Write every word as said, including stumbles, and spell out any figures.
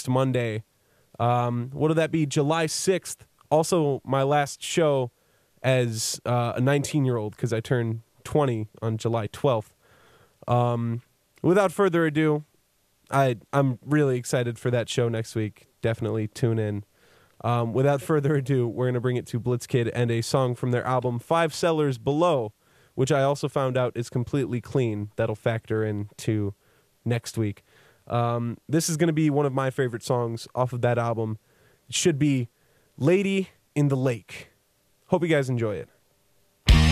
next Monday. Um, what'll that be? July sixth. Also, my last show as uh, a nineteen-year-old, because I turned twenty on July twelfth. Um, without further ado, I, I'm really excited for that show next week. Definitely tune in. Um, without further ado, we're going to bring it to Blitzkid and a song from their album Five Cellars Below, which I also found out is completely clean. That'll factor into next week. Um, this is going to be one of my favorite songs off of that album. It should be Lady in the Lake. Hope you guys enjoy it.